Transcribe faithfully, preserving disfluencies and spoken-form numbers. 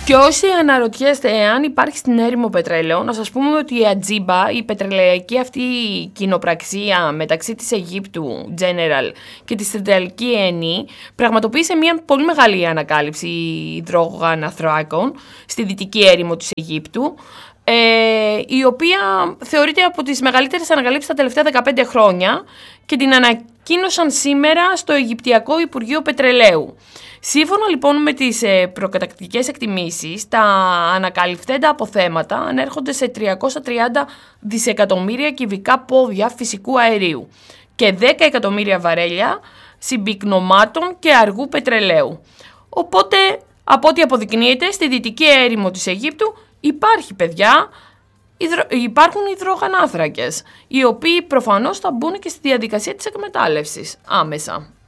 Και όσοι αναρωτιέστε εάν υπάρχει στην έρημο πετρέλαιο, να σας πούμε ότι η Ατζίμπα, η πετρελαϊκή αυτή κοινοπραξία μεταξύ της Αιγύπτου General και της Ιταλική Eni, πραγματοποίησε μια πολύ μεγάλη ανακάλυψη υδρογοναθράκων στη δυτική έρημο της Αιγύπτου, ε, η οποία θεωρείται από τις μεγαλύτερες ανακαλύψεις τα τελευταία δεκαπέντε χρόνια και την ανακοίνωσαν σήμερα στο Αιγυπτιακό Υπουργείο Πετρελαίου. Σύμφωνα λοιπόν με τις προκατακτικές εκτιμήσεις, τα ανακαλυφθέντα αποθέματα ανέρχονται σε τριακόσια τριάντα δισεκατομμύρια κυβικά πόδια φυσικού αερίου και δέκα εκατομμύρια βαρέλια συμπυκνωμάτων και αργού πετρελαίου. Οπότε, από ό,τι αποδεικνύεται, στη δυτική έρημο της Αιγύπτου υπάρχει, παιδιά, υδρο... υπάρχουν υδρογονάθρακες, οι οποίοι προφανώς θα μπουν και στη διαδικασία της εκμετάλλευσης άμεσα.